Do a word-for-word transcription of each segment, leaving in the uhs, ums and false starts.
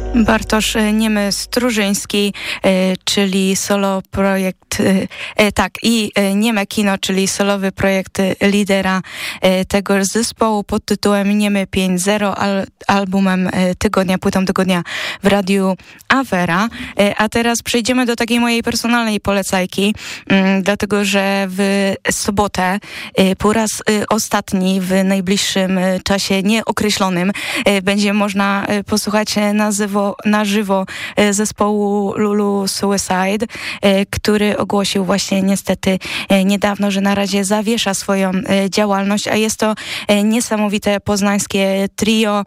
Bartosz Niemy-Strużyński, czyli solo projekt, tak, i Nieme Kino, czyli solowy projekt lidera tego zespołu pod tytułem Niemy pięć zero, al, albumem tygodnia, płytą tygodnia w Radiu Avera. A teraz przejdziemy do takiej mojej personalnej polecajki, dlatego że w sobotę po raz ostatni w najbliższym czasie nieokreślonym będzie można posłuchać na żywo na żywo zespołu Lulu Suicide, który ogłosił właśnie niestety niedawno, że na razie zawiesza swoją działalność, a jest to niesamowite poznańskie trio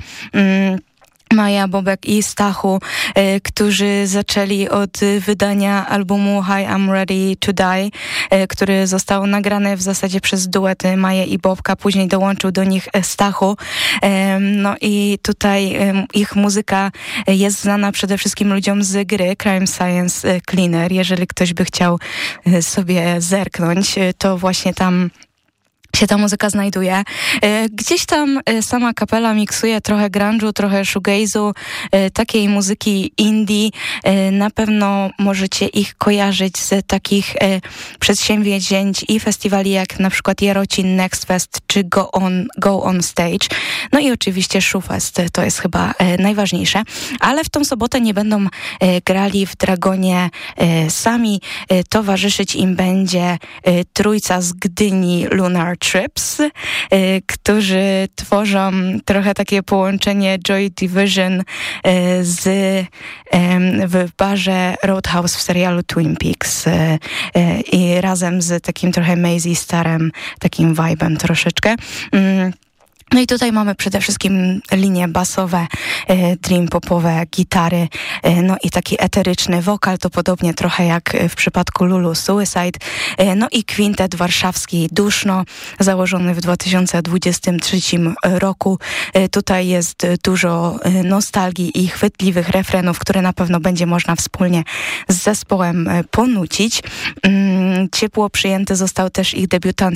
Maja, Bobek i Stachu, y, którzy zaczęli od wydania albumu Hi, I'm Ready to Die, y, który został nagrany w zasadzie przez duety Maję i Bobka, później dołączył do nich Stachu. Y, no i tutaj y, ich muzyka jest znana przede wszystkim ludziom z gry Crime Science Cleaner. Jeżeli ktoś by chciał y, sobie zerknąć, y, to właśnie tam się ta muzyka znajduje. Gdzieś tam sama kapela miksuje trochę grunge'u, trochę shoegaze'u, takiej muzyki indie. Na pewno możecie ich kojarzyć z takich przedsięwzięć i festiwali jak na przykład Jarocin Next Fest czy Go On, Go On Stage. No i oczywiście Shoefest, to jest chyba najważniejsze. Ale w tą sobotę nie będą grali w Dragonie sami. Towarzyszyć im będzie trójca z Gdyni, Lunar Trips, y, którzy tworzą trochę takie połączenie Joy Division y, z, y, w barze Roadhouse w serialu Twin Peaks y, y, i razem z takim trochę Maisie Starem, takim vibe'em troszeczkę. Y, No i tutaj mamy przede wszystkim linie basowe, e, dream popowe, gitary, e, no i taki eteryczny wokal, to podobnie trochę jak w przypadku Lulu Suicide, e, no i kwintet warszawski Duszno, założony w dwa tysiące dwudziestym trzecim roku. E, tutaj jest dużo nostalgii i chwytliwych refrenów, które na pewno będzie można wspólnie z zespołem ponucić. Mm, ciepło przyjęty został też ich debiutancki